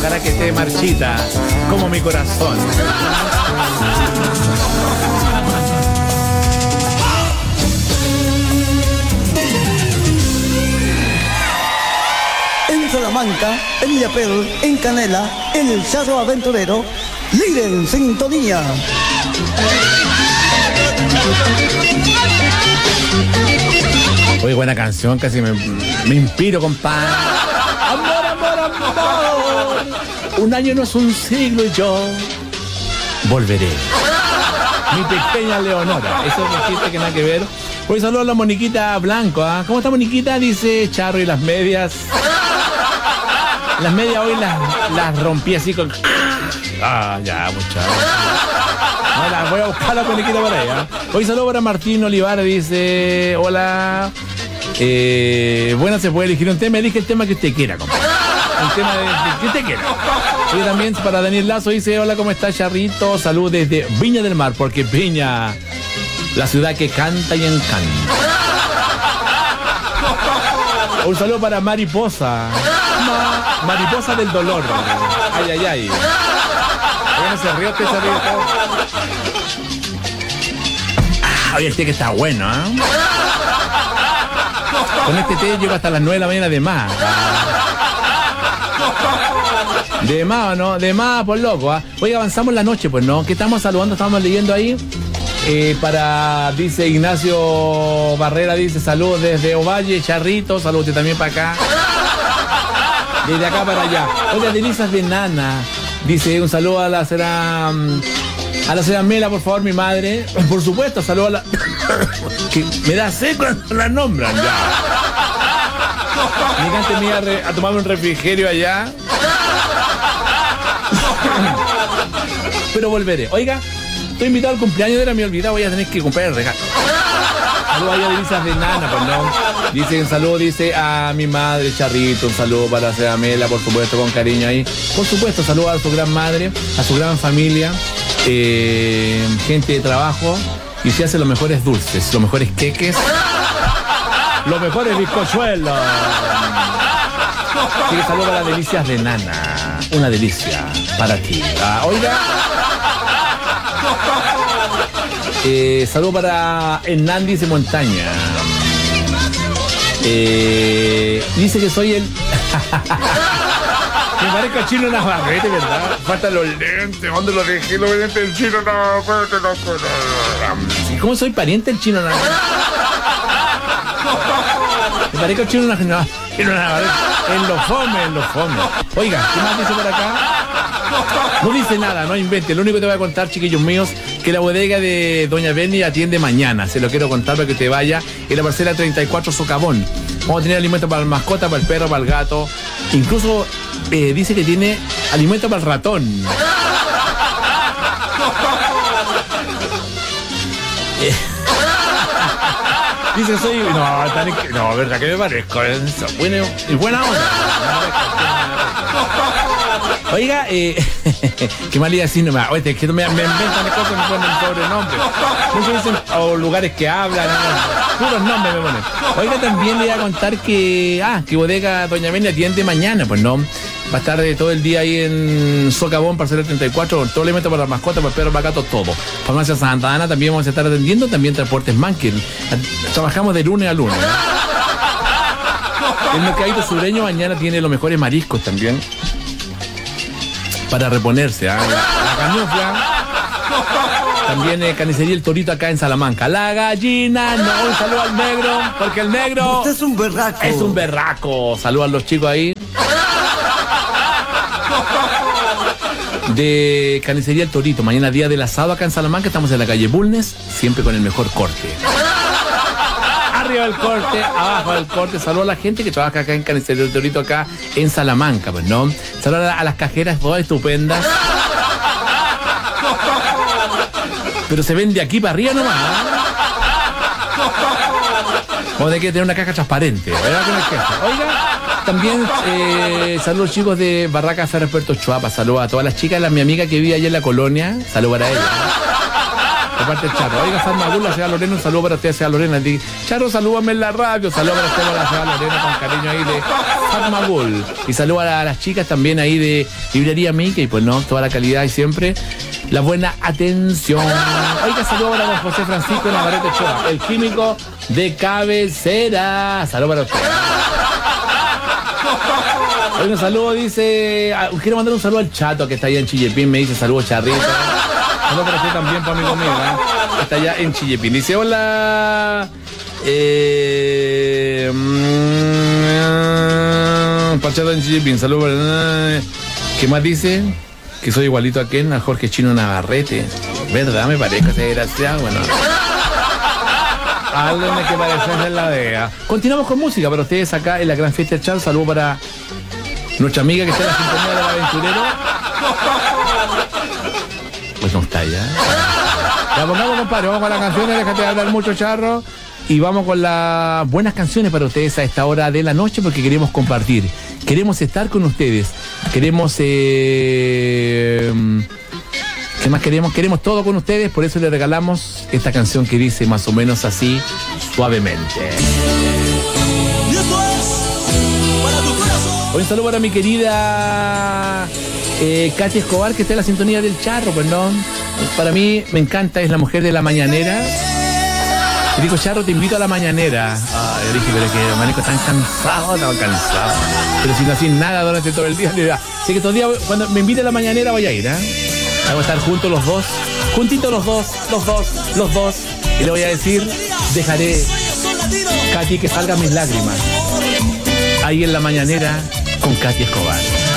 ojalá que esté marchita, como mi corazón. En Salamanca, en Yapel, en Canela, el Charro Aventurero, líder en sintonía. Oye, buena canción, casi me inspiro, compadre. Amor, amor, amor. Un año no es un siglo y yo volveré. Mi pequeña Leonora. Eso es chiste que nada que ver. Hoy saludo a la Moniquita Blanco. ¿Ah? ¿Cómo está Moniquita? Dice Charro y las medias. Las medias hoy las rompí así con... Ah, ya, muchachos. Ahora voy a buscar la Moniquita por ahí. Hoy saludo para Martín Olivar. Dice, hola. Bueno, se puede elegir un tema. Elige el tema que usted quiera, compadre. El tema de que usted quiera. Y también para Daniel Lazo dice, hola, ¿cómo está, Charrito? Salud desde Viña del Mar, porque Viña, la ciudad que canta y encanta. Un saludo para Mariposa. Mariposa del dolor. Ay, ay, ay. Bueno, se rió, usted se rió todo. Oye, el té que está bueno, ¿eh? Con este té llego hasta las 9 de la mañana de más. De más, ¿no? De más, por loco, ¿ah? Oye, avanzamos la noche, pues, ¿no? ¿Qué estamos saludando? Estamos leyendo ahí. Dice Ignacio Barrera, dice, saludos desde Ovalle, Charrito, saludos también para acá. Desde acá para allá. Oye, Denisas de Nana, dice, un saludo a la señora Mela, por favor, mi madre. Por supuesto, saludo a la... que me da sed cuando la nombran, ya. Mi gente mía a tomarme un refrigerio allá. Pero volveré. Oiga, estoy invitado al cumpleaños de la me olvidado, voy a tener que comprar el regalo. Saludos a Denisas de Nana, pues no. Dice un saludo, dice a mi madre Charrito, un saludo para la Mela, por supuesto, con cariño ahí. Por supuesto, saludo a su gran madre, a su gran familia, gente de trabajo, y se hacen los mejores dulces, los mejores queques, los mejores bizcochuelos. Así que saludo para las delicias de Nana, una delicia para ti. Oiga. Saludo para Hernández de Montaña. Dice que soy el... Me parezco a Chino Navarrete, ¿verdad? Faltan los lentes. ¿Dónde los dejé? Los lentes del Chino Navarrete. ¿Cómo soy pariente del Chino Navarrete? Me parezco a Chino Navarrete. En los fome. Oiga, ¿qué más dice por acá? No dice nada, no invente. Lo único que te voy a contar, chiquillos míos, que la bodega de Doña Benny atiende mañana. Se lo quiero contar para que usted vaya. En la parcela 34 Socavón. Vamos a tener alimentos para la mascota, para el perro, para el gato. Incluso dice que tiene alimento para el ratón. Dice, soy... No, verdad que me parezco. Buena onda. Oiga, qué mal iba a decir nomás. Oye, que me inventan cosas, me ponen sobrenombre. Muchos dicen, o lugares que hablan, puros nombres me ponen. Oiga, también le voy a contar que bodega Doña Benny atiende mañana, pues no. Va a estar todo el día ahí en Socavón, parcela 34, todo elemento para las mascotas, para el perro, para el gato, todo. Farmacia Santa Ana también vamos a estar atendiendo, también Transportes Mankel. Trabajamos de lunes a lunes. El mercadito sureño mañana tiene los mejores mariscos también. Para reponerse, la cañofla. También carnicería El Torito acá en Salamanca. La gallina, no, un saludo al negro, porque el negro... Usted es un berraco. Es un berraco. Saludos a los chicos ahí. De carnicería El Torito. Mañana día del asado acá en Salamanca. Estamos en la calle Bulnes, siempre con el mejor corte. Arriba del corte, abajo del corte. Saludos a la gente que trabaja acá en Carnicería El Torito, acá en Salamanca, pues, ¿no? Saludos a las cajeras, todas estupendas. Pero se ven de aquí para arriba nomás. Vamos a tener que tener una caja transparente. Oiga, también saludos chicos de Barraca Ferrer Puerto Chuapa. Saludos a todas las chicas, mi amiga que vive allá en la colonia. Saludos para ella. De parte del Charro. Oiga, Farmagul, la señora Lorena, un saludo para usted, señora Lorena. Charro, salúdame en la radio. Saludo para usted, la señora Lorena, con cariño ahí de Farmagul. Y saludo a las chicas también ahí de Librería Mickey, pues no, toda la calidad y siempre la buena atención. Oiga, saludo para don José Francisco Navarrete Ochoa, el químico de cabecera. Saludo para usted. Hoy un saludo, dice. Quiero mandar un saludo al Chato que está allá en Chillepín. Me dice saludo, Charrito. Saludo para usted también, para amigo mío, que está allá en Chillepín. Dice hola. Para Chato en Chillepín. Saludo para. ¿Qué más dice? Que soy igualito a Ken, a Jorge Chino Navarrete. ¿Verdad? Me parezco ese desgraciado. Bueno. Háblenme que parece en la DEA. Continuamos con música para ustedes acá en la Gran Fiesta del Chal. Saludo para nuestra amiga que está en la sintonía del aventurero. Pues no está ya. Ya pongamos, compadre. Vamos con las canciones. Déjate de hablar mucho, Charro. Y vamos con las buenas canciones para ustedes a esta hora de la noche porque queremos compartir. Queremos estar con ustedes. Queremos... ¿Qué más queremos? Queremos todo con ustedes. Por eso les regalamos esta canción que dice más o menos así, suavemente. Un saludo para mi querida Katy Escobar, que está en la sintonía del Charro, perdón. Para mí me encanta, es la mujer de la mañanera. Y digo, Charro, te invito a la mañanera. Yo dije, pero es que Maneco tan cansado, estaba cansado. Pero si no hacía nada durante todo el día, así que todo el día, cuando me invite a la mañanera voy a ir, Vamos a estar juntos los dos, juntitos los dos. Y le voy a decir, dejaré, Katy, que salgan mis lágrimas. Ahí en la mañanera con Katy Escobar.